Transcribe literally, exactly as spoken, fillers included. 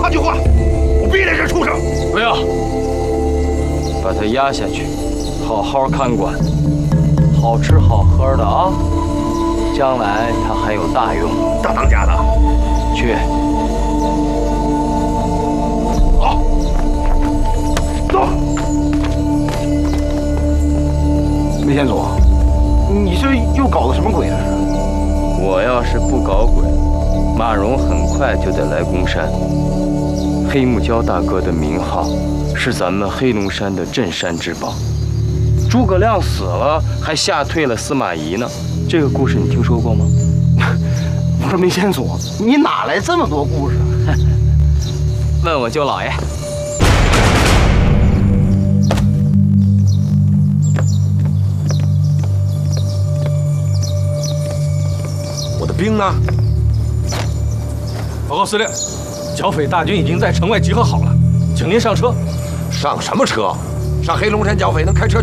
换句话，我逼着这畜生。 不要，把他压下去，好好看管，好吃好喝的啊！将来他还有大用。 大当家的， 去。 好，走。 梅县总，你这又搞的什么鬼这是？ 我要是不搞鬼，马荣很快就得来攻山。黑木蛟大哥的名号是咱们黑龙山的镇山之宝。诸葛亮死了，还吓退了司马懿呢。这个故事你听说过吗？ 我说梅县总，你哪来这么多故事？ 问我舅老爷。 我的兵呢？ 报告司令，剿匪大军已经在城外集合好了，请您上车。 上什么车？上黑龙山剿匪能开车